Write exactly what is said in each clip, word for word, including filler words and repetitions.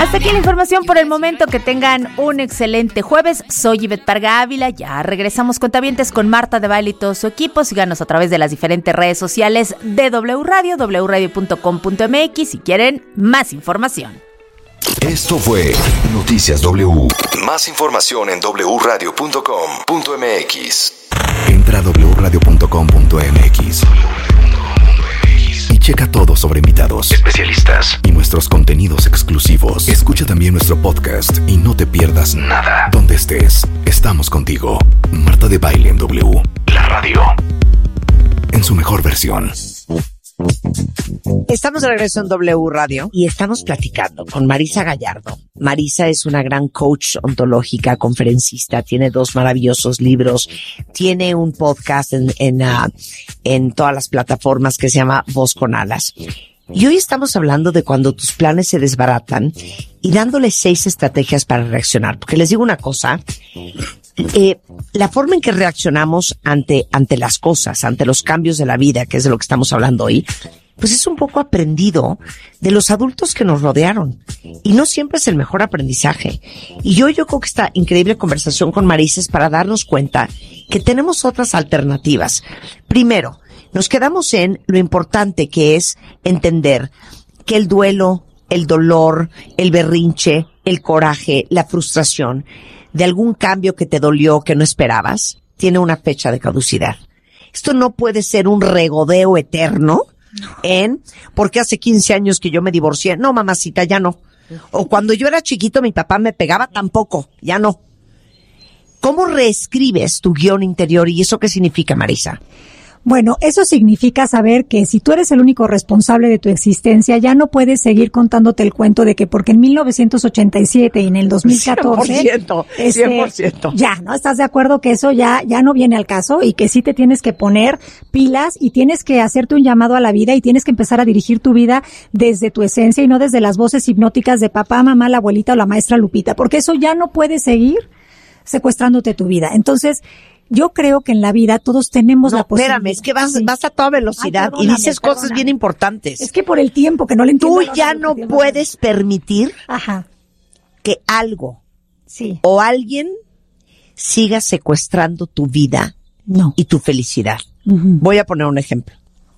Hasta aquí la información por el momento. Que tengan un excelente jueves. Soy Ivette Parga Ávila. Ya regresamos, cuentavientes, con Marta de Baile y todo su equipo. Síganos a través de las diferentes redes sociales de W Radio, w radio punto com punto m x, si quieren más información. Esto fue Noticias W. Más información en w radio punto com punto m x. Entra a w radio punto com punto m x y checa todo sobre invitados, especialistas y nuestros contenidos exclusivos. Escucha también nuestro podcast y no te pierdas nada. Donde estés, estamos contigo. Marta de Baile en W, la radio en su mejor versión. Estamos de regreso en W Radio y estamos platicando con Marisa Gallardo. Marisa es una gran coach ontológica, conferencista, tiene dos maravillosos libros, tiene un podcast en, en, uh, en todas las plataformas que se llama Voz con Alas. Y hoy estamos hablando de cuando tus planes se desbaratan y dándoles seis estrategias para reaccionar. Porque les digo una cosa, eh, la forma en que reaccionamos ante, ante las cosas, ante los cambios de la vida, que es de lo que estamos hablando hoy, pues es un poco aprendido de los adultos que nos rodearon. Y no siempre es el mejor aprendizaje. Y yo, yo creo que esta increíble conversación con Marisa es para darnos cuenta que tenemos otras alternativas. Primero, nos quedamos en lo importante que es entender que el duelo, el dolor, el berrinche, el coraje, la frustración de algún cambio que te dolió, que no esperabas, tiene una fecha de caducidad. Esto no puede ser un regodeo eterno en, porque hace quince años que yo me divorcié. No, mamacita, ya no. O cuando yo era chiquito mi papá me pegaba, tampoco, ya no. ¿Cómo reescribes tu guión interior? ¿Y eso qué significa, Marisa? Bueno, eso significa saber que si tú eres el único responsable de tu existencia, ya no puedes seguir contándote el cuento de que porque en mil novecientos ochenta y siete y en el dos mil catorce... cien por ciento, este, cien por ciento. Ya, ¿no? ¿Estás de acuerdo que eso ya, ya no viene al caso y que sí te tienes que poner pilas y tienes que hacerte un llamado a la vida y tienes que empezar a dirigir tu vida desde tu esencia y no desde las voces hipnóticas de papá, mamá, la abuelita o la maestra Lupita? Porque eso ya no puede seguir secuestrándote tu vida. Entonces, yo creo que en la vida todos tenemos no, la posibilidad. Espérame, es que vas, sí. vas a toda velocidad Ay, y dices cosas perdóname. bien importantes. Es que por el tiempo que no le entiendo. Tú ya no puedes permitir Ajá. que algo sí. o alguien siga secuestrando tu vida no. y tu felicidad. Uh-huh. Voy a poner un ejemplo.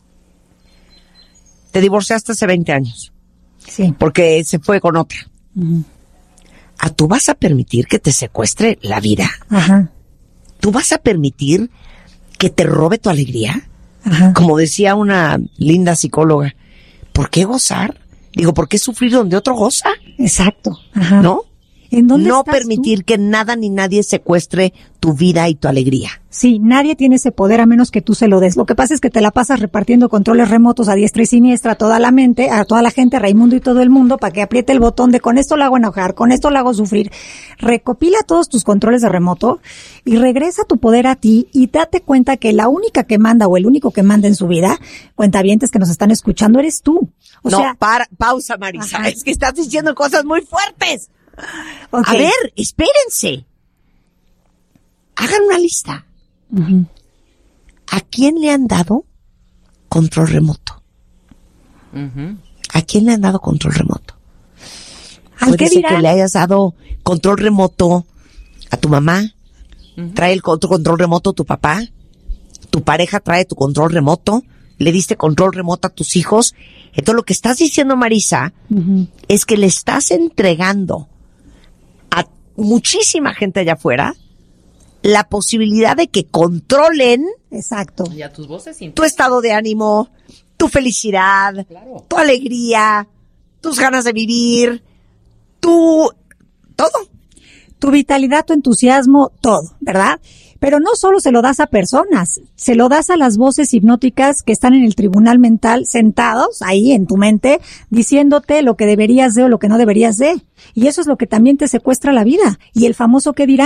Te divorciaste hace veinte años. Sí. Porque se fue con otra. Uh-huh. ¿A tú vas a permitir que te secuestre la vida? Ajá. ¿Tú vas a permitir que te robe tu alegría? Ajá. Como decía una linda psicóloga, ¿por qué gozar? Digo, ¿por qué sufrir donde otro goza? Exacto. Ajá. ¿No? ¿En dónde no estás permitir tú? que nada ni nadie secuestre tu vida y tu alegría. Sí, nadie tiene ese poder a menos que tú se lo des. Lo que pasa es que te la pasas repartiendo controles remotos a diestra y siniestra a toda la mente, a toda la gente, a Raimundo y todo el mundo, para que apriete el botón de con esto lo hago enojar, con esto lo hago sufrir. Recopila todos tus controles de remoto y regresa tu poder a ti y date cuenta que la única que manda o el único que manda en su vida, cuentavientes que nos están escuchando, eres tú. O no, sea, para, pausa, Marisa. Ajá. Es que estás diciendo cosas muy fuertes. Okay. A ver, espérense. Hagan una lista. Uh-huh. ¿A quién le han dado control remoto? Uh-huh. ¿A quién le han dado control remoto? ¿Al Puede qué ser dirán? que le hayas dado control remoto a tu mamá. Uh-huh. Trae el otro control remoto a tu papá. Tu pareja trae tu control remoto. Le diste control remoto a tus hijos. Entonces lo que estás diciendo, Marisa, uh-huh, es que le estás entregando a muchísima gente allá afuera la posibilidad de que controlen, exacto, y a tus voces tu estado de ánimo, tu felicidad, claro, tu alegría, tus ganas de vivir, tu todo, tu vitalidad, tu entusiasmo, todo, ¿verdad? Pero no solo se lo das a personas, se lo das a las voces hipnóticas que están en el tribunal mental sentados ahí en tu mente diciéndote lo que deberías de o lo que no deberías de. Y eso es lo que también te secuestra la vida. Y el famoso ¿qué dirán?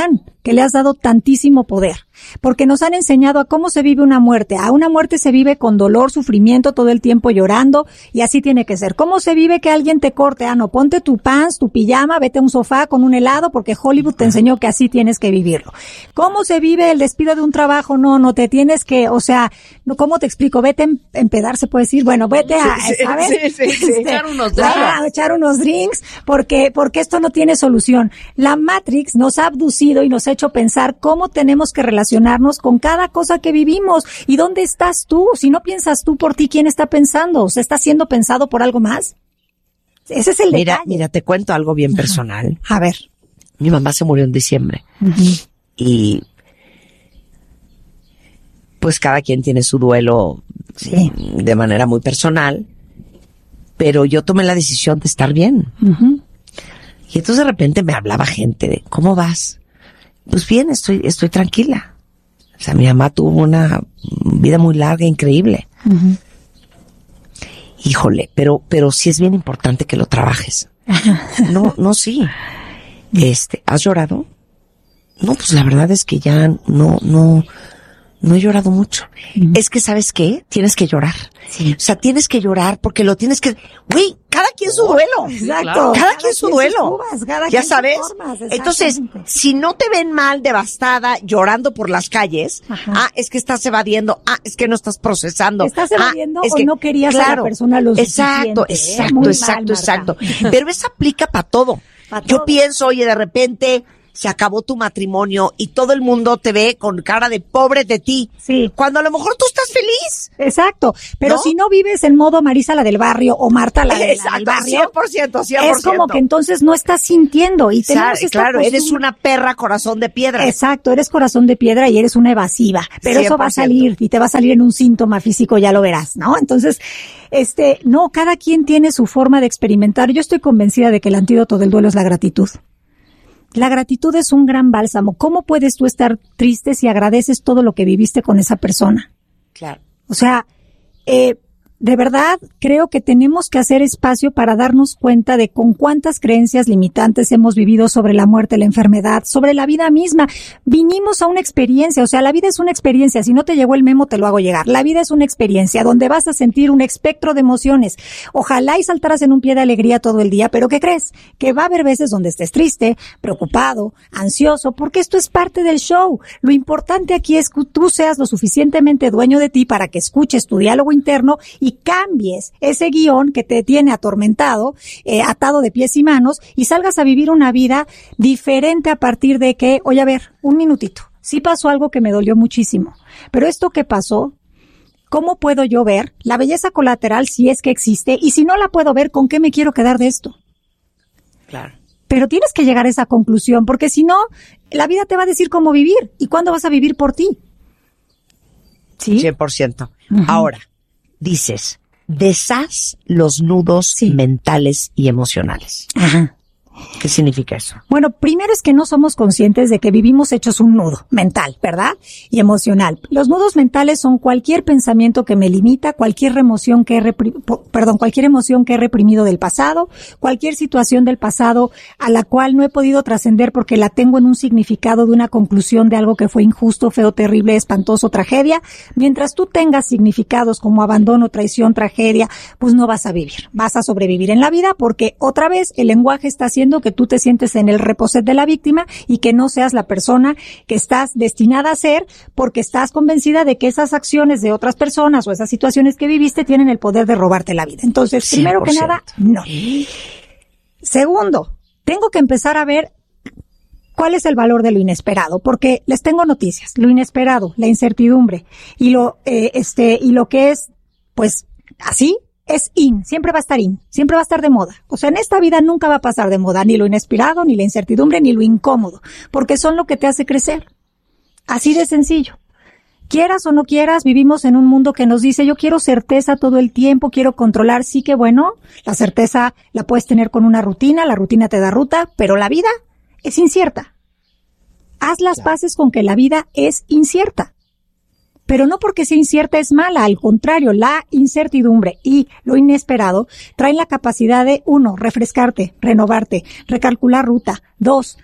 que le has dado tantísimo poder, porque nos han enseñado a cómo se vive una muerte. A una muerte se vive con dolor, sufrimiento, todo el tiempo llorando, y así tiene que ser. ¿Cómo se vive que alguien te corte? Ah, no, ponte tu pants, tu pijama, vete a un sofá con un helado, porque Hollywood te enseñó que así tienes que vivirlo. ¿Cómo se vive el despido de un trabajo? No, no te tienes que, o sea, no, ¿cómo te explico? Vete a empedar, se puede decir, bueno, vete a, sí, ¿sabes? Sí, sí, sí. Este, echar unos drinks. A echar unos drinks, porque, porque esto no tiene solución. La Matrix nos ha abducido y nos ha hecho pensar cómo tenemos que relacionarnos con cada cosa que vivimos. ¿Y dónde estás tú? Si no piensas tú por ti, ¿quién está pensando? ¿O sea, está siendo pensado por algo más? Ese es el Mira, detalle. mira, te cuento algo bien personal. A ver. Mi mamá se murió en diciembre. Uh-huh. Y pues cada quien tiene su duelo sí. de manera muy personal, pero yo tomé la decisión de estar bien. Uh-huh. Y entonces de repente me hablaba gente de, ¿cómo vas? Pues bien, estoy, estoy tranquila. O sea, mi mamá tuvo una vida muy larga, increíble. Uh-huh. Híjole, pero, pero sí es bien importante que lo trabajes. No, no, sí. Este, ¿has llorado? No, pues la verdad es que ya no, no, no he llorado mucho. Uh-huh. Es que, ¿sabes qué? Tienes que llorar. Sí. O sea, tienes que llorar porque lo tienes que, güey, cada quien su duelo. Exacto. Claro. Cada, cada quien su duelo. Cubas, cada ya quien sabes. Formas, entonces, si no te ven mal, devastada, llorando por las calles, ajá. ah, es que estás evadiendo, ah, es que no estás procesando. ¿Estás evadiendo ah, es o que, no querías claro, a la persona lo exacto, suficiente? Exacto, Muy exacto, mal, exacto, exacto. Pero eso aplica para todo. Pa Yo todo. pienso, oye, de repente se acabó tu matrimonio y todo el mundo te ve con cara de pobre de ti. Sí. Cuando a lo mejor tú estás feliz. Exacto. Pero ¿no? si no vives en modo Marisa la del barrio o Marta la, de, Exacto, la del barrio. cien por ciento, cien por ciento. Es como que entonces no estás sintiendo. Y tenemos esta claro, costumbre. Eres una perra corazón de piedra. Exacto, eres corazón de piedra y eres una evasiva. Pero cien por ciento. Eso va a salir y te va a salir en un síntoma físico, ya lo verás, ¿no? Entonces, este, no, cada quien tiene su forma de experimentar. Yo estoy convencida de que el antídoto del duelo es la gratitud. La gratitud es un gran bálsamo. ¿Cómo puedes tú estar triste si agradeces todo lo que viviste con esa persona? Claro. O sea, eh, de verdad creo que tenemos que hacer espacio para darnos cuenta de con cuántas creencias limitantes hemos vivido sobre la muerte, la enfermedad, sobre la vida misma. Vinimos a una experiencia, o sea, la vida es una experiencia. Si no te llegó el memo, te lo hago llegar. La vida es una experiencia donde vas a sentir un espectro de emociones. Ojalá y saltaras en un pie de alegría todo el día, pero ¿qué crees? Que va a haber veces donde estés triste, preocupado, ansioso, porque esto es parte del show. Lo importante aquí es que tú seas lo suficientemente dueño de ti para que escuches tu diálogo interno y cambies ese guión que te tiene atormentado, eh, atado de pies y manos, y salgas a vivir una vida diferente a partir de que, oye, a ver, un minutito, sí pasó algo que me dolió muchísimo, pero esto que pasó, ¿cómo puedo yo ver la belleza colateral si es que existe? Y si no la puedo ver, ¿con qué me quiero quedar de esto? Claro. Pero tienes que llegar a esa conclusión, porque si no, la vida te va a decir cómo vivir, y cuándo vas a vivir por ti. ¿Sí? cien por ciento. Uh-huh. Ahora, dices, deshaz los nudos sí. mentales y emocionales. Ajá. ¿Qué significa eso? Bueno, primero es que no somos conscientes de que vivimos hechos un nudo mental, ¿verdad? Y emocional. Los nudos mentales son cualquier pensamiento que me limita, cualquier emoción que he repri- perdón, cualquier emoción que he reprimido del pasado, cualquier situación del pasado a la cual no he podido trascender porque la tengo en un significado de una conclusión de algo que fue injusto, feo, terrible, espantoso, tragedia. Mientras tú tengas significados como abandono, traición, tragedia, pues no vas a vivir. Vas a sobrevivir en la vida porque otra vez el lenguaje está haciendo que tú te sientes en el reposet de la víctima y que no seas la persona que estás destinada a ser porque estás convencida de que esas acciones de otras personas o esas situaciones que viviste tienen el poder de robarte la vida. Entonces, primero que nada, no. Segundo, tengo que empezar a ver cuál es el valor de lo inesperado, porque les tengo noticias. Lo inesperado, la incertidumbre y lo, eh, este, y lo que es, pues, así, es in, siempre va a estar in, siempre va a estar de moda. O sea, en esta vida nunca va a pasar de moda, ni lo inesperado, ni la incertidumbre, ni lo incómodo, porque son lo que te hace crecer. Así de sencillo. Quieras o no quieras, vivimos en un mundo que nos dice, yo quiero certeza todo el tiempo, quiero controlar. Sí que bueno, la certeza la puedes tener con una rutina, la rutina te da ruta, pero la vida es incierta. Haz las paces con que la vida es incierta. Pero no porque sea incierta es mala, al contrario, la incertidumbre y lo inesperado traen la capacidad de, uno, refrescarte, renovarte, recalcular ruta, dos,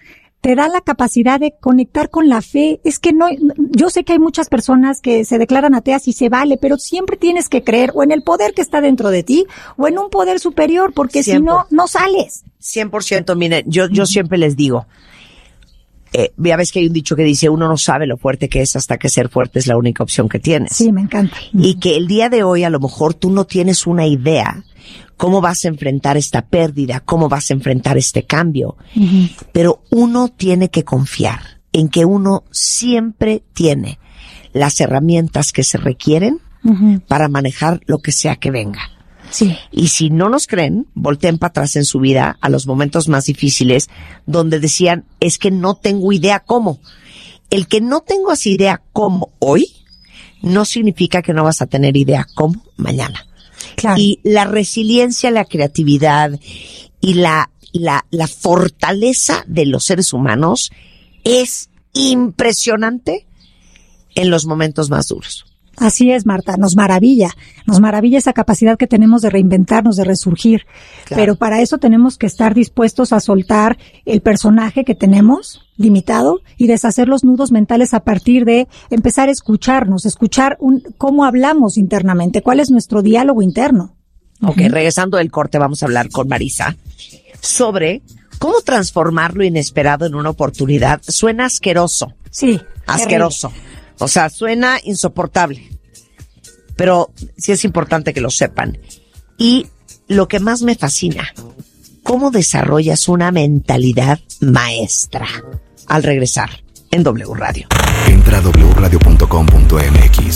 te da la capacidad de conectar con la fe. Es que no, yo sé que hay muchas personas que se declaran ateas y se vale, pero siempre tienes que creer o en el poder que está dentro de ti o en un poder superior, porque si no, no sales. cien por ciento, miren, yo, yo siempre les digo, eh, ya ves que hay un dicho que dice, uno no sabe lo fuerte que es hasta que ser fuerte es la única opción que tienes. Sí, me encanta. Y que el día de hoy a lo mejor tú no tienes una idea cómo vas a enfrentar esta pérdida, cómo vas a enfrentar este cambio. Uh-huh. Pero uno tiene que confiar en que uno siempre tiene las herramientas que se requieren uh-huh. para manejar lo que sea que venga. Sí. Y si no nos creen, volteen para atrás en su vida a los momentos más difíciles donde decían, es que no tengo idea cómo. El que no tengas idea cómo hoy no significa que no vas a tener idea cómo mañana. Claro. Y la resiliencia, la creatividad y la, la, la fortaleza de los seres humanos es impresionante en los momentos más duros. Así es, Marta, nos maravilla, nos maravilla esa capacidad que tenemos de reinventarnos, de resurgir, claro. Pero para eso tenemos que estar dispuestos a soltar el personaje que tenemos, limitado, y deshacer los nudos mentales a partir de empezar a escucharnos, escuchar un, cómo hablamos internamente, cuál es nuestro diálogo interno. Ok, uh-huh. Regresando del corte vamos a hablar con Marisa sobre cómo transformar lo inesperado en una oportunidad. Suena asqueroso. Sí. Asqueroso. Terrible. O sea, suena insoportable, pero sí es importante que lo sepan. Y lo que más me fascina, cómo desarrollas una mentalidad maestra. Al regresar en W Radio. Entra a doble u radio punto com punto m x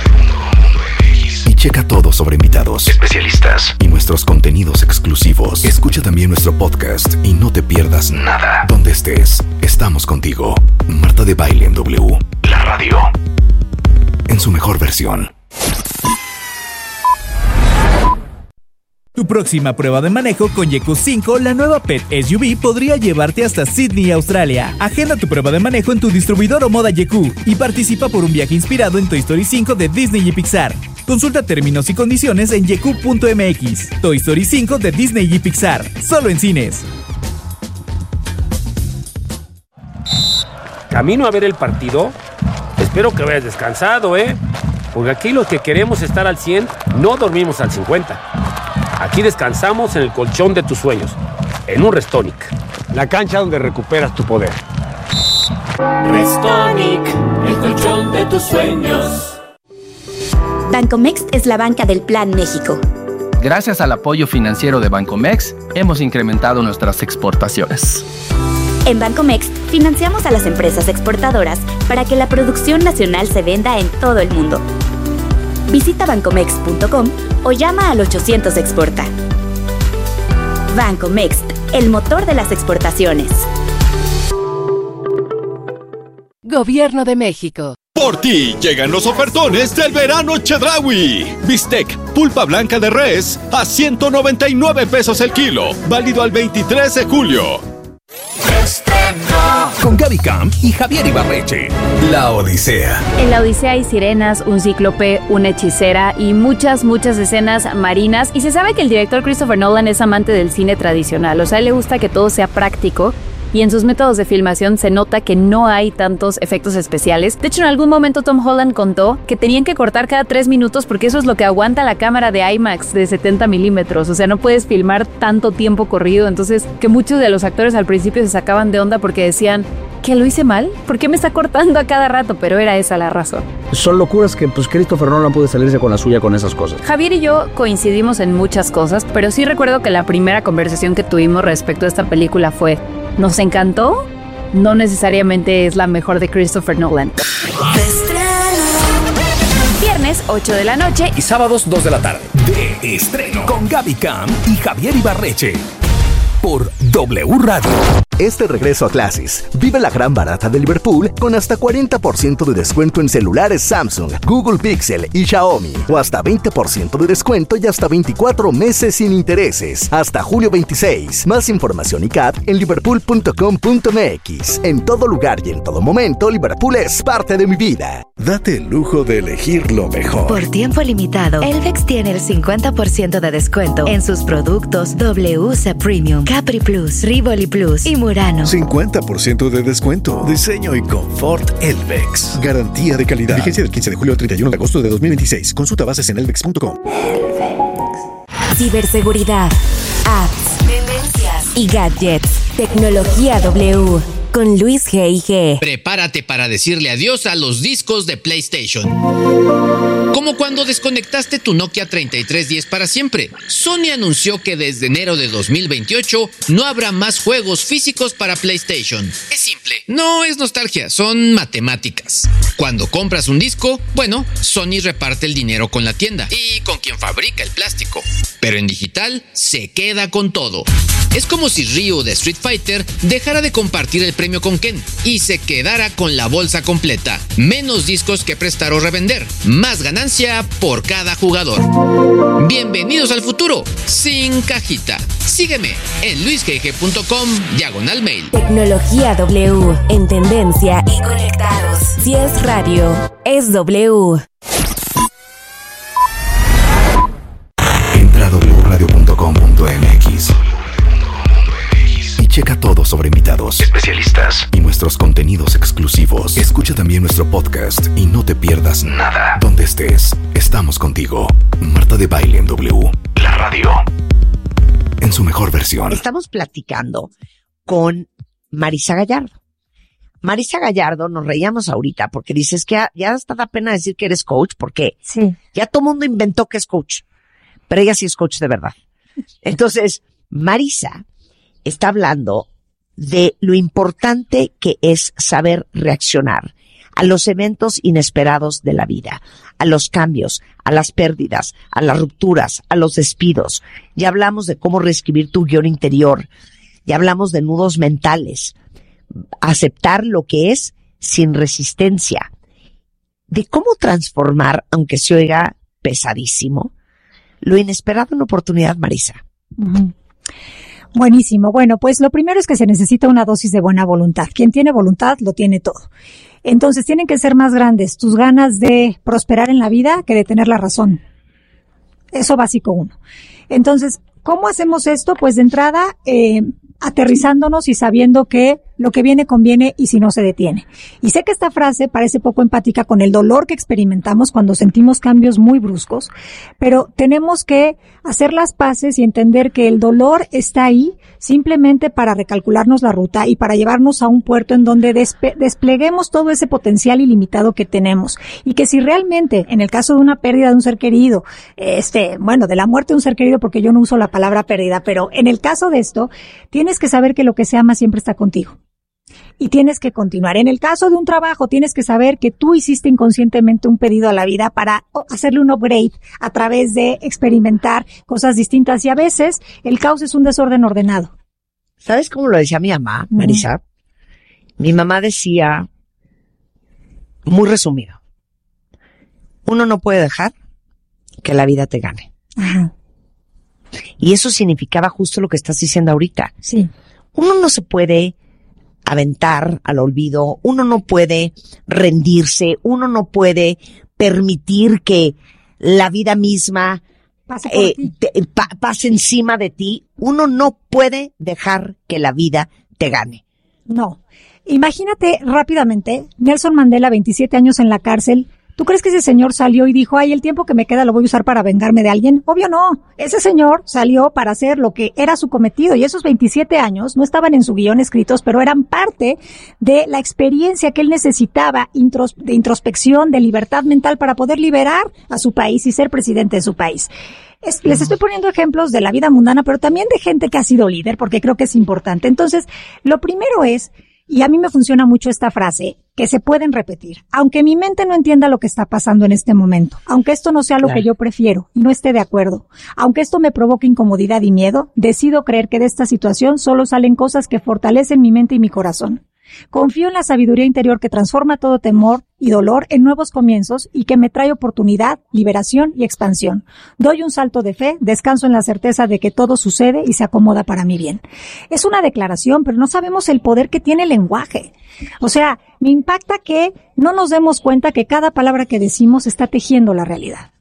y checa todo sobre invitados, especialistas y nuestros contenidos exclusivos. Escucha también nuestro podcast y no te pierdas nada. Donde estés, estamos contigo. Marta de Baile en W. La radio en su mejor versión. Tu próxima prueba de manejo con Yeku cinco, la nueva Pet S U V, podría llevarte hasta Sydney, Australia. Agenda tu prueba de manejo en tu distribuidor o moda Yeku y participa por un viaje inspirado en Toy Story cinco de Disney y Pixar. Consulta términos y condiciones en yeku punto m x. Toy Story cinco de Disney y Pixar, solo en cines. Camino a ver el partido. Espero que vayas descansado, ¿eh? Porque aquí los que queremos estar al cien, no dormimos al cincuenta. Aquí descansamos en el colchón de tus sueños, en un Restonic. La cancha donde recuperas tu poder. Restonic, el colchón de tus sueños. Bancomext es la banca del Plan México. Gracias al apoyo financiero de Bancomext, hemos incrementado nuestras exportaciones. En Bancomext, financiamos a las empresas exportadoras para que la producción nacional se venda en todo el mundo. Visita bancomext punto com o llama al ochocientos exporta. Bancomext, el motor de las exportaciones. Gobierno de México. Por ti llegan los ofertones del verano Chedraui. Bistec, pulpa blanca de res a ciento noventa y nueve pesos el kilo. Válido al veintitrés de julio. Con Gaby Camp y Javier Ibarreche. La Odisea. En la Odisea hay sirenas, un cíclope, una hechicera y muchas, muchas escenas marinas. Y se sabe que el director Christopher Nolan es amante del cine tradicional. O sea, a él le gusta que todo sea práctico. Y en sus métodos de filmación se nota que no hay tantos efectos especiales. De hecho, en algún momento Tom Holland contó que tenían que cortar cada tres minutos porque eso es lo que aguanta la cámara de IMAX de setenta milímetros. O sea, no puedes filmar tanto tiempo corrido. Entonces, que muchos de los actores al principio se sacaban de onda porque decían, ¿que lo hice mal? ¿Por qué me está cortando a cada rato? Pero era esa la razón. Son locuras que pues Christopher Nolan puede salirse con la suya con esas cosas. Javier y yo coincidimos en muchas cosas, pero sí recuerdo que la primera conversación que tuvimos respecto a esta película fue: ¿nos encantó? No necesariamente es la mejor de Christopher Nolan. Viernes, ocho de la noche. Y sábados, dos de la tarde. De estreno. Con Gaby Camp y Javier Ibarreche. Por W Radio. Este regreso a clases, vive la gran barata de Liverpool con hasta cuarenta por ciento de descuento en celulares Samsung, Google Pixel y Xiaomi. O hasta veinte por ciento de descuento y hasta veinticuatro meses sin intereses. Hasta julio veintiséis. Más información y C A T en liverpool punto com punto m x. En todo lugar y en todo momento, Liverpool es parte de mi vida. Date el lujo de elegir lo mejor. Por tiempo limitado, Elvex tiene el cincuenta por ciento de descuento en sus productos W C Premium, Capri Plus, Rivoli Plus y Urano. cincuenta por ciento de descuento. Diseño y confort Elvex. Garantía de calidad. Vigencia del quince de julio al treinta y uno de agosto de dos mil veintiséis. Consulta bases en elvex punto com. Ciberseguridad, apps, tendencias y gadgets. Tecnología W con Luis G I G. Prepárate para decirle adiós a los discos de PlayStation. Como cuando desconectaste tu Nokia treinta y tres diez para siempre. Sony anunció que desde enero de dos mil veintiocho no habrá más juegos físicos para PlayStation. Es simple, no es nostalgia, son matemáticas. Cuando compras un disco, bueno, Sony reparte el dinero con la tienda y con quien fabrica el plástico. Pero en digital se queda con todo. Es como si Ryu de Street Fighter dejara de compartir el premio con Ken y se quedara con la bolsa completa. Menos discos que prestar o revender. Más ganancia por cada jugador. Bienvenidos al futuro, sin cajita. Sígueme en luisgg.com diagonal mail. Tecnología W, en tendencia y conectados. Si es radio, es W. Entra a doble u radio punto com punto m x y checa todo sobre invitados, especialistas y nuestros contenidos exclusivos. Escucha también nuestro podcast y no te pierdas nada. Donde estés, estamos contigo. Marta de Baile en W, la radio en su mejor versión. Estamos platicando con Marisa Gallardo. Marisa Gallardo, nos reíamos ahorita porque dices que ya, ya hasta da pena decir que eres coach porque sí. Ya todo mundo inventó que es coach, pero ella sí es coach de verdad. Entonces, Marisa está hablando de lo importante que es saber reaccionar a los eventos inesperados de la vida, a los cambios, a las pérdidas, a las rupturas, a los despidos. Ya hablamos de cómo reescribir tu guión interior, ya hablamos de nudos mentales, aceptar lo que es sin resistencia, de cómo transformar, aunque se oiga pesadísimo, lo inesperado en oportunidad, Marisa. Uh-huh. Buenísimo. Bueno, pues lo primero es que se necesita una dosis de buena voluntad. Quien tiene voluntad lo tiene todo. Entonces tienen que ser más grandes tus ganas de prosperar en la vida que de tener la razón. Eso básico uno. Entonces, ¿cómo hacemos esto? Pues de entrada, eh, aterrizándonos y sabiendo que lo que viene conviene y si no se detiene. Y sé que esta frase parece poco empática con el dolor que experimentamos cuando sentimos cambios muy bruscos, pero tenemos que hacer las paces y entender que el dolor está ahí simplemente para recalcularnos la ruta y para llevarnos a un puerto en donde despe- despleguemos todo ese potencial ilimitado que tenemos. Y que si realmente, en el caso de una pérdida de un ser querido, este, bueno, de la muerte de un ser querido, porque yo no uso la palabra pérdida, pero en el caso de esto, tienes que saber que lo que se ama siempre está contigo. Y tienes que continuar. En el caso de un trabajo, tienes que saber que tú hiciste inconscientemente un pedido a la vida para hacerle un upgrade a través de experimentar cosas distintas. Y a veces el caos es un desorden ordenado. ¿Sabes cómo lo decía mi mamá, Marisa? Mm. Mi mamá decía, muy resumido, uno no puede dejar que la vida te gane. Ajá. Y eso significaba justo lo que estás diciendo ahorita. Sí. Uno no se puede aventar al olvido, uno no puede rendirse, uno no puede permitir que la vida misma pase, por eh, ti. Te, pa, pase encima de ti. Uno no puede dejar que la vida te gane. No. Imagínate rápidamente, Nelson Mandela, veintisiete años en la cárcel. ¿Tú crees que ese señor salió y dijo, ay, el tiempo que me queda lo voy a usar para vengarme de alguien? Obvio no. Ese señor salió para hacer lo que era su cometido y esos veintisiete años no estaban en su guión escritos, pero eran parte de la experiencia que él necesitaba intros- de introspección, de libertad mental para poder liberar a su país y ser presidente de su país. Es, les estoy poniendo ejemplos de la vida mundana, pero también de gente que ha sido líder, porque creo que es importante. Entonces, lo primero es, y a mí me funciona mucho esta frase, que se pueden repetir. Aunque mi mente no entienda lo que está pasando en este momento, aunque esto no sea lo claro. que yo prefiero y no esté de acuerdo, aunque esto me provoque incomodidad y miedo, decido creer que de esta situación solo salen cosas que fortalecen mi mente y mi corazón. Confío en la sabiduría interior que transforma todo temor y dolor en nuevos comienzos y que me trae oportunidad, liberación y expansión. Doy un salto de fe, descanso en la certeza de que todo sucede y se acomoda para mi bien. Es una declaración, pero no sabemos el poder que tiene el lenguaje. O sea, me impacta que no nos demos cuenta que cada palabra que decimos está tejiendo la realidad.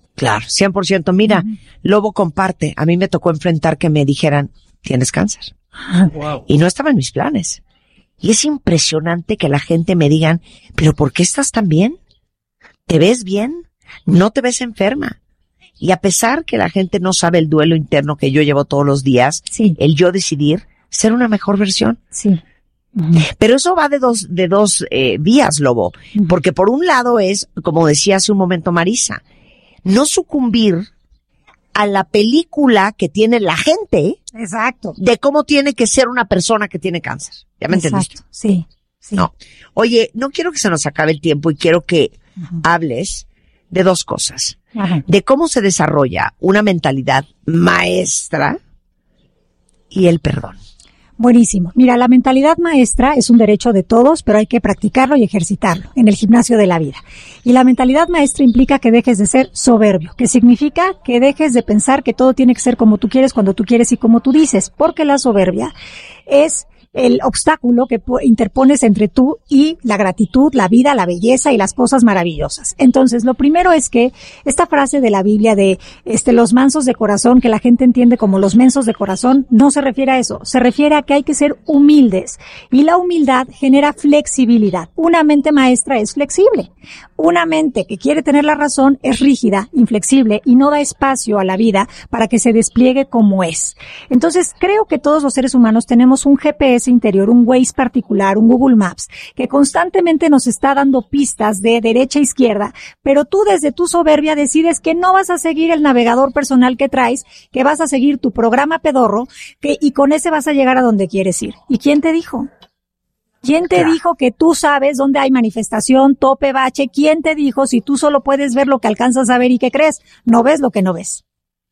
Claro, cien por ciento. Mira, uh-huh. Lobo comparte. A mí me tocó enfrentar que me dijeran, tienes cáncer. Wow. Y no estaba en mis planes. Y es impresionante que la gente me digan, ¿pero por qué estás tan bien? ¿Te ves bien? ¿No te ves enferma? Y a pesar que la gente no sabe el duelo interno que yo llevo todos los días, sí. el yo decidir ser una mejor versión. Sí. Uh-huh. Pero eso va de dos, de dos eh, vías, Lobo. Uh-huh. Porque por un lado es, como decía hace un momento Marisa, no sucumbir a la película que tiene la gente. Exacto. De cómo tiene que ser una persona que tiene cáncer. ¿Ya me Exacto. entendiste? Sí, sí. No. Oye, no quiero que se nos acabe el tiempo y quiero que uh-huh. hables de dos cosas. Ajá. De cómo se desarrolla una mentalidad maestra y el perdón. Buenísimo. Mira, la mentalidad maestra es un derecho de todos, pero hay que practicarlo y ejercitarlo en el gimnasio de la vida. Y la mentalidad maestra implica que dejes de ser soberbio, que significa que dejes de pensar que todo tiene que ser como tú quieres, cuando tú quieres y como tú dices, porque la soberbia es el obstáculo que interpones entre tú y la gratitud, la vida, la belleza y las cosas maravillosas. Entonces, lo primero es que esta frase de la Biblia de este los mansos de corazón, que la gente entiende como los mensos de corazón, no se refiere a eso. Se refiere a que hay que ser humildes. Y la humildad genera flexibilidad. Una mente maestra es flexible. Una mente que quiere tener la razón es rígida, inflexible y no da espacio a la vida para que se despliegue como es. Entonces, creo que todos los seres humanos tenemos un G P S interior, un Waze particular, un Google Maps, que constantemente nos está dando pistas de derecha a izquierda, pero tú desde tu soberbia decides que no vas a seguir el navegador personal que traes, que vas a seguir tu programa pedorro, que, y con ese vas a llegar a donde quieres ir. ¿Y quién te dijo? ¿Quién te claro. dijo que tú sabes dónde hay manifestación, tope, bache? ¿Quién te dijo si tú solo puedes ver lo que alcanzas a ver y qué crees? No ves lo que no ves.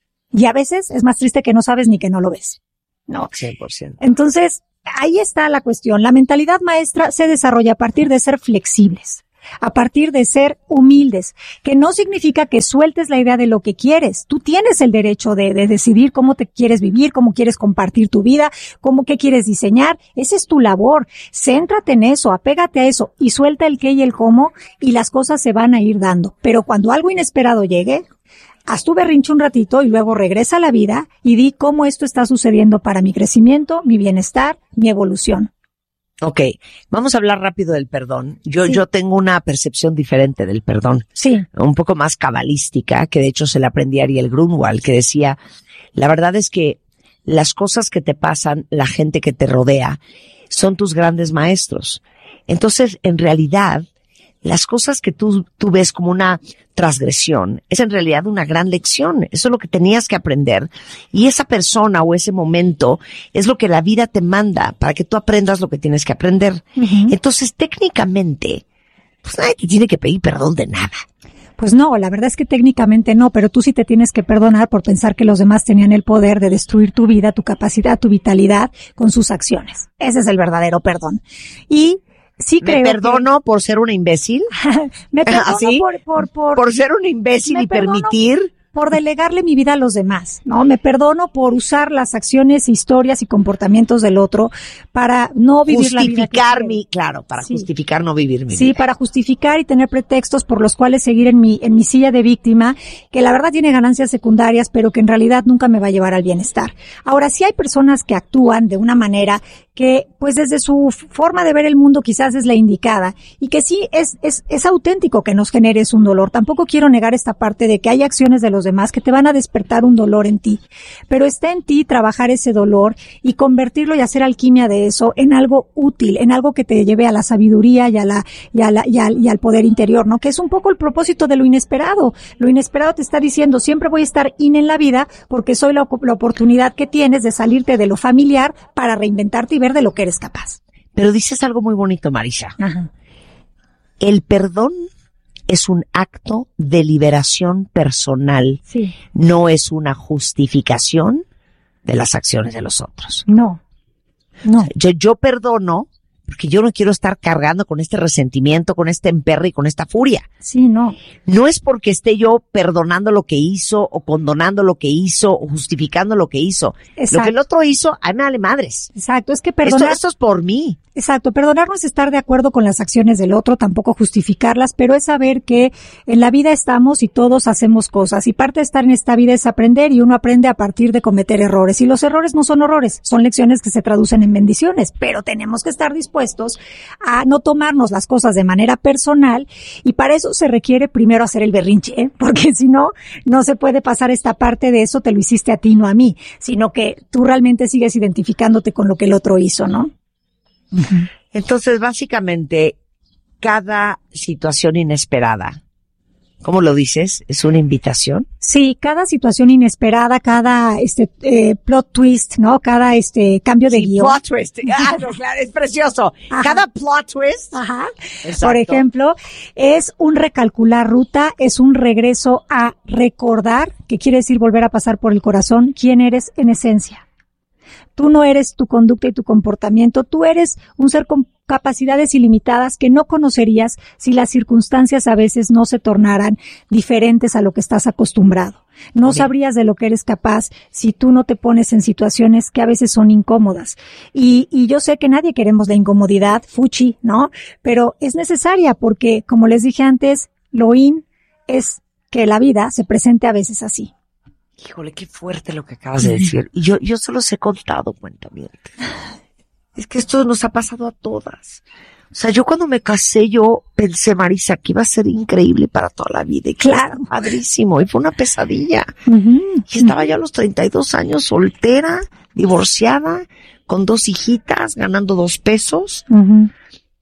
Y a veces es más triste que no sabes ni que no lo ves. No. cien por ciento. Entonces, ahí está la cuestión. La mentalidad maestra se desarrolla a partir de ser flexibles, a partir de ser humildes, que no significa que sueltes la idea de lo que quieres. Tú tienes el derecho de, de decidir cómo te quieres vivir, cómo quieres compartir tu vida, cómo qué quieres diseñar. Esa es tu labor. Céntrate en eso, apégate a eso y suelta el qué y el cómo y las cosas se van a ir dando. Pero cuando algo inesperado llegue, haz tu berrinche un ratito y luego regresa a la vida y di cómo esto está sucediendo para mi crecimiento, mi bienestar, mi evolución. Ok, vamos a hablar rápido del perdón. Yo, sí. yo tengo una percepción diferente del perdón. Sí. Un poco más cabalística, que de hecho se la aprendí a Ariel Grunwald, que decía, la verdad es que las cosas que te pasan, la gente que te rodea, son tus grandes maestros. Entonces, en realidad, las cosas que tú, tú ves como una transgresión es en realidad una gran lección. Eso es lo que tenías que aprender. Y esa persona o ese momento es lo que la vida te manda para que tú aprendas lo que tienes que aprender. Uh-huh. Entonces, técnicamente, pues nadie te tiene que pedir perdón de nada. Pues no, la verdad es que técnicamente no, pero tú sí te tienes que perdonar por pensar que los demás tenían el poder de destruir tu vida, tu capacidad, tu vitalidad con sus acciones. Ese es el verdadero perdón. Y sí creo ¿Me perdono que... por ser una imbécil? Me perdono ¿Así? por, por, por... Por ser una imbécil y permitir... Por delegarle mi vida a los demás, ¿no? Me perdono por usar las acciones, historias y comportamientos del otro para no vivir la vida. Justificar mi, claro, para sí. justificar no vivir mi sí, vida. Sí, para justificar y tener pretextos por los cuales seguir en mi, en mi silla de víctima, que la verdad tiene ganancias secundarias, pero que en realidad nunca me va a llevar al bienestar. Ahora, sí hay personas que actúan de una manera que, pues desde su forma de ver el mundo quizás es la indicada y que sí es, es, es auténtico que nos generes un dolor. Tampoco quiero negar esta parte de que hay acciones de los demás que te van a despertar un dolor en ti, pero está en ti trabajar ese dolor y convertirlo y hacer alquimia de eso en algo útil, en algo que te lleve a la sabiduría y a la, y a la, y al, y al poder interior, ¿no? Que es un poco el propósito de lo inesperado. Lo inesperado te está diciendo, siempre voy a estar in en la vida porque soy la, la oportunidad que tienes de salirte de lo familiar para reinventarte y ver de lo que eres capaz. Pero dices algo muy bonito, Marisa. Ajá. El perdón es un acto de liberación personal. Sí. No es una justificación de las acciones de los otros. No, no. Yo, yo perdono porque yo no quiero estar cargando con este resentimiento, con este emperre y con esta furia. Sí, no. No es porque esté yo perdonando lo que hizo o condonando lo que hizo o justificando lo que hizo. Exacto. Lo que el otro hizo, a mí me vale madres. Exacto, es que perdonar... Esto, esto es por mí. Exacto, perdonar no es estar de acuerdo con las acciones del otro, tampoco justificarlas, pero es saber que en la vida estamos y todos hacemos cosas, y parte de estar en esta vida es aprender, y uno aprende a partir de cometer errores, y los errores no son horrores, son lecciones que se traducen en bendiciones, pero tenemos que estar dispuestos a no tomarnos las cosas de manera personal, y para eso se requiere primero hacer el berrinche, ¿eh? Porque si no, no se puede pasar esta parte de eso te lo hiciste a ti, no a mí, sino que tú realmente sigues identificándote con lo que el otro hizo, ¿no? Entonces, básicamente, cada situación inesperada, ¿cómo lo dices? ¿Es una invitación? Sí, cada situación inesperada, cada este eh, plot twist, ¿no? Cada este cambio de sí, guión. Plot twist. Ah, no, claro, es precioso. Ajá. Cada plot twist. Ajá. Exacto. Por ejemplo, es un recalcular ruta, es un regreso a recordar, que quiere decir volver a pasar por el corazón, quién eres en esencia. Tú no eres tu conducta y tu comportamiento, tú eres un ser con capacidades ilimitadas que no conocerías si las circunstancias a veces no se tornaran diferentes a lo que estás acostumbrado. No Bien. sabrías de lo que eres capaz si tú no te pones en situaciones que a veces son incómodas. Y, y yo sé que nadie queremos la incomodidad, fuchi, ¿no? Pero es necesaria porque, como les dije antes, lo in es que la vida se presente a veces así. Híjole, qué fuerte lo que acabas de decir. Y yo, yo se los he contado, cuentamiento. Es que esto nos ha pasado a todas. O sea, yo cuando me casé, yo pensé, Marisa, que iba a ser increíble para toda la vida. Y claro, padrísimo. Y fue una pesadilla. Uh-huh. Y estaba yo a los treinta y dos años, soltera, divorciada, con dos hijitas, ganando dos pesos. Uh-huh.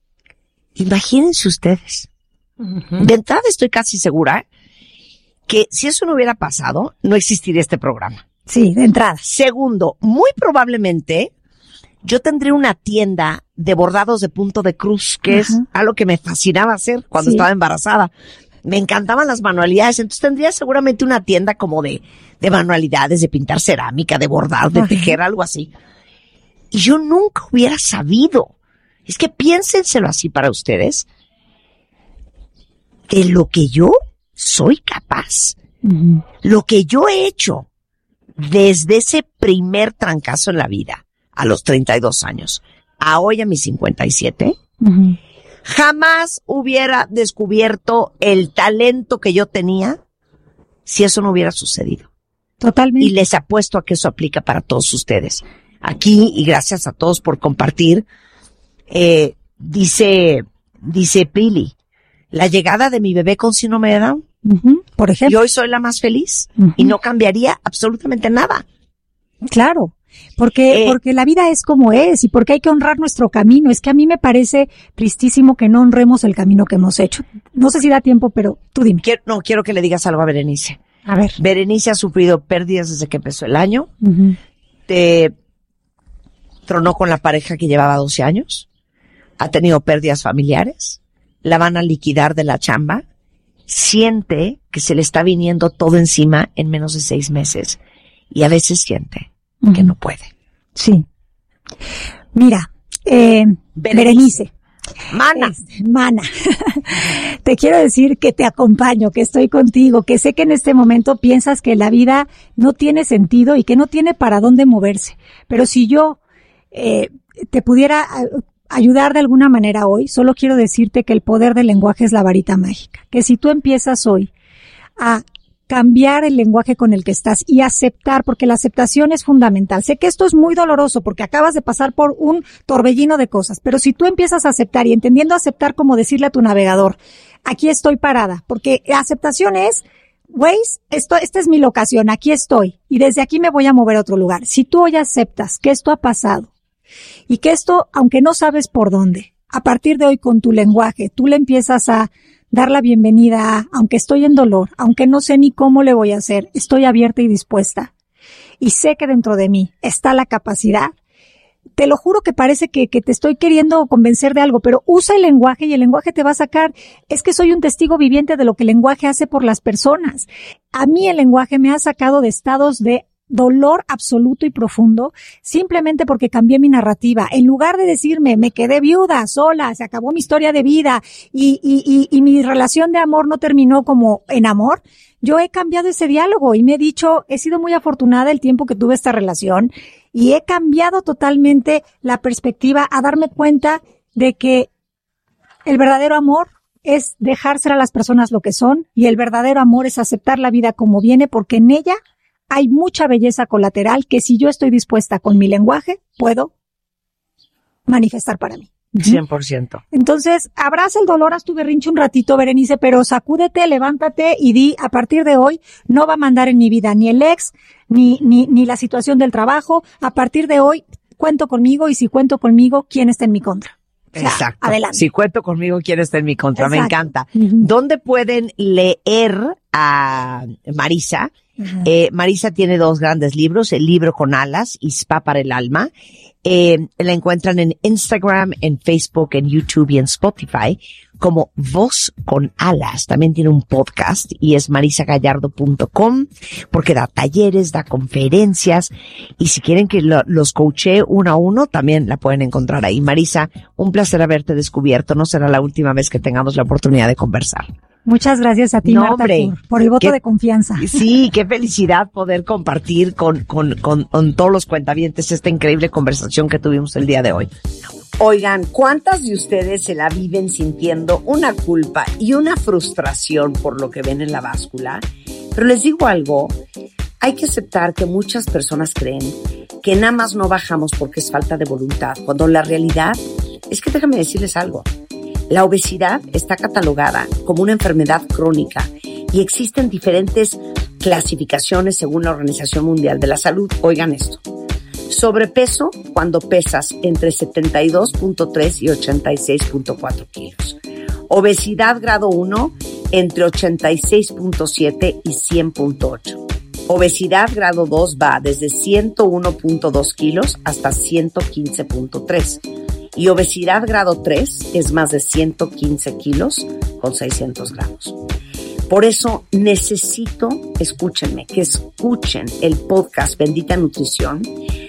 Imagínense ustedes. Uh-huh. De entrada estoy casi segura que si eso no hubiera pasado, no existiría este programa. Sí, de entrada. Segundo, muy probablemente yo tendría una tienda de bordados de punto de cruz, que uh-huh. es algo que me fascinaba hacer cuando sí. estaba embarazada. Me encantaban las manualidades, entonces tendría seguramente una tienda como de, de manualidades, de pintar cerámica, de bordar, de uh-huh. tejer, algo así. Y yo nunca hubiera sabido. Es que piénsenselo así para ustedes. De lo que yo soy capaz. Uh-huh. Lo que yo he hecho desde ese primer trancazo en la vida, a los treinta y dos años, a hoy a mis cincuenta y siete, uh-huh. jamás hubiera descubierto el talento que yo tenía si eso no hubiera sucedido. Totalmente. Y les apuesto a que eso aplica para todos ustedes. Aquí, y gracias a todos por compartir, eh, dice, dice Pili, la llegada de mi bebé con síndrome de Down. Uh-huh, por ejemplo. Y hoy soy la más feliz uh-huh. y no cambiaría absolutamente nada. Claro, porque, eh, porque la vida es como es y porque hay que honrar nuestro camino. Es que a mí me parece tristísimo que no honremos el camino que hemos hecho. No sé si da tiempo, pero tú dime. Quiero, no, quiero que le digas algo a Berenice. A ver. Berenice ha sufrido pérdidas desde que empezó el año. Uh-huh. Te tronó con la pareja que llevaba doce años. Ha tenido pérdidas familiares. La van a liquidar de la chamba. Siente que se le está viniendo todo encima en menos de seis meses. Y a veces siente uh-huh. que no puede. Sí. Mira, eh, Berenice. Berenice. Mana. Es, mana. Te quiero decir que te acompaño, que estoy contigo, que sé que en este momento piensas que la vida no tiene sentido y que no tiene para dónde moverse. Pero si yo eh, te pudiera ayudar de alguna manera hoy, solo quiero decirte que el poder del lenguaje es la varita mágica. Que si tú empiezas hoy a cambiar el lenguaje con el que estás y aceptar, porque la aceptación es fundamental. Sé que esto es muy doloroso porque acabas de pasar por un torbellino de cosas, pero si tú empiezas a aceptar y entendiendo aceptar como decirle a tu navegador, aquí estoy parada, porque aceptación es, Waze, esto, esta es mi locación, aquí estoy y desde aquí me voy a mover a otro lugar. Si tú hoy aceptas que esto ha pasado y que esto, aunque no sabes por dónde, a partir de hoy con tu lenguaje, tú le empiezas a dar la bienvenida a, aunque estoy en dolor, aunque no sé ni cómo le voy a hacer, estoy abierta y dispuesta. Y sé que dentro de mí está la capacidad. Te lo juro que parece que, que te estoy queriendo convencer de algo, pero usa el lenguaje y el lenguaje te va a sacar. Es que soy un testigo viviente de lo que el lenguaje hace por las personas. A mí el lenguaje me ha sacado de estados de dolor absoluto y profundo, simplemente porque cambié mi narrativa. En lugar de decirme, me quedé viuda, sola, se acabó mi historia de vida y, y, y, y mi relación de amor no terminó como en amor, yo he cambiado ese diálogo y me he dicho, he sido muy afortunada el tiempo que tuve esta relación y he cambiado totalmente la perspectiva a darme cuenta de que el verdadero amor es dejar ser a las personas lo que son y el verdadero amor es aceptar la vida como viene porque en ella hay mucha belleza colateral que si yo estoy dispuesta con mi lenguaje, puedo manifestar para mí. cien por ciento. Entonces, abraza el dolor, haz tu berrinche un ratito, Berenice, pero sacúdete, levántate y di, a partir de hoy, no va a mandar en mi vida ni el ex, ni, ni, ni la situación del trabajo. A partir de hoy, cuento conmigo y si cuento conmigo, ¿quién está en mi contra? O sea, exacto. Adelante. Si cuento conmigo, ¿quién está en mi contra? Exacto. Me encanta. Uh-huh. ¿Dónde pueden leer a Marisa? Uh-huh. Eh, Marisa tiene dos grandes libros, El libro con alas y Spa para el alma. Eh, la encuentran en Instagram, en Facebook, en YouTube y en Spotify como Voz con Alas. También tiene un podcast y es marisa gallardo punto com porque da talleres, da conferencias y si quieren que lo, los coachee uno a uno también la pueden encontrar ahí. Marisa, un placer haberte descubierto. No será la última vez que tengamos la oportunidad de conversar. Muchas gracias a ti, no, Marta, hombre, por, por el voto qué, de confianza. Sí, qué felicidad poder compartir con, con, con, con todos los cuentavientes esta increíble conversación que tuvimos el día de hoy. Oigan, ¿cuántas de ustedes se la viven sintiendo una culpa y una frustración por lo que ven en la báscula? Pero les digo algo, hay que aceptar que muchas personas creen que nada más no bajamos porque es falta de voluntad, cuando la realidad es que déjame decirles algo. La obesidad está catalogada como una enfermedad crónica y existen diferentes clasificaciones según la Organización Mundial de la Salud. Oigan esto. Sobrepeso cuando pesas entre setenta y dos punto tres y ochenta y seis punto cuatro kilos. Obesidad grado uno entre ochenta y seis punto siete y cien punto ocho. Obesidad grado dos va desde ciento uno punto dos kilos hasta ciento quince punto tres. Y obesidad grado tres es más de ciento quince kilos con seiscientos gramos. Por eso necesito, escúchenme, que escuchen el podcast Bendita Nutrición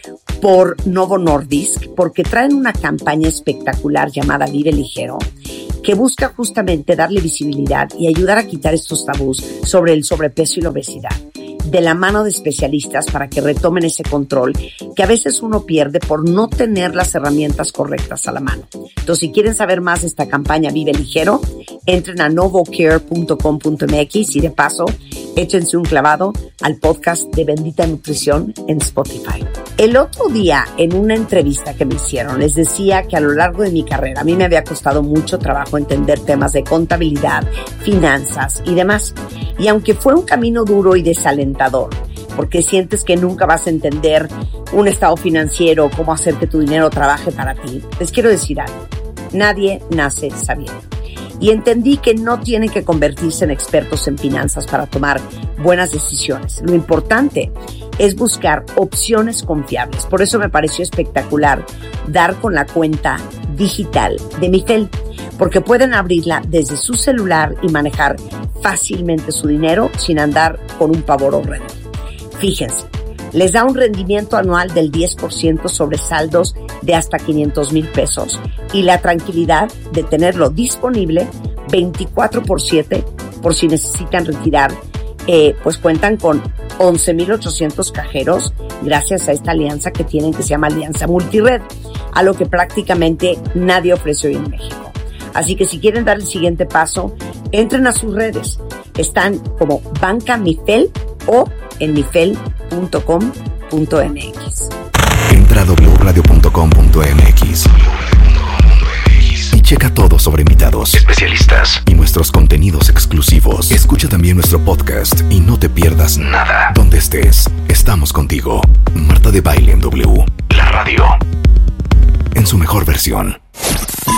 por Novo Nordisk, porque traen una campaña espectacular llamada Vive Ligero, que busca justamente darle visibilidad y ayudar a quitar estos tabús sobre el sobrepeso y la obesidad, de la mano de especialistas para que retomen ese control que a veces uno pierde por no tener las herramientas correctas a la mano. Entonces, si quieren saber más de esta campaña Vive Ligero, entren a novocare punto com punto m x y de paso, échense un clavado al podcast de Bendita Nutrición en Spotify. El otro día, en una entrevista que me hicieron, les decía que a lo largo de mi carrera a mí me había costado mucho trabajo entender temas de contabilidad, finanzas y demás. Y aunque fue un camino duro y desalentador, porque sientes que nunca vas a entender un estado financiero, cómo hacer que tu dinero trabaje para ti, les quiero decir algo. Nadie nace sabiendo. Y entendí que no tienen que convertirse en expertos en finanzas para tomar buenas decisiones. Lo importante es buscar opciones confiables. Por eso me pareció espectacular dar con la cuenta digital de Mifel, porque pueden abrirla desde su celular y manejar fácilmente su dinero sin andar con un pavor horrendo. Fíjense, les da un rendimiento anual del diez por ciento sobre saldos de hasta quinientos mil pesos y la tranquilidad de tenerlo disponible veinticuatro por siete por si necesitan retirar. Eh, pues cuentan con once mil ochocientos cajeros gracias a esta alianza que tienen que se llama Alianza Multired, a lo que prácticamente nadie ofrece hoy en México. Así que si quieren dar el siguiente paso, entren a sus redes. Están como Banca Mifel o en mifel punto com punto m x. Entra a doble u radio punto com punto m x y checa todo sobre invitados, especialistas y nuestros contenidos exclusivos. Escucha también nuestro podcast y no te pierdas nada. Donde estés, estamos contigo. Marta de Baile en W, la radio, en su mejor versión.